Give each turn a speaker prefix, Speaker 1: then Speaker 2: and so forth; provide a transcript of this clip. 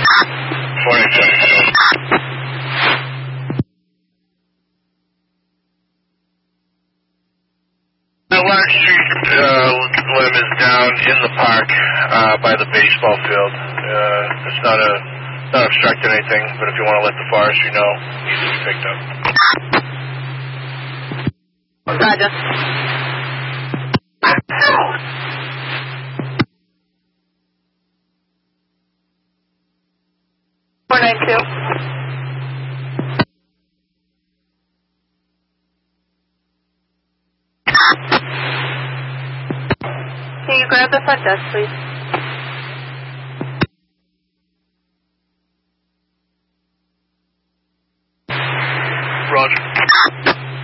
Speaker 1: The Lark Street limb is down in the park by the baseball field. It's not obstructing anything, but if you want to let the forestry know, it needs to be picked up.
Speaker 2: Roger. 492. Can you grab the front desk, please?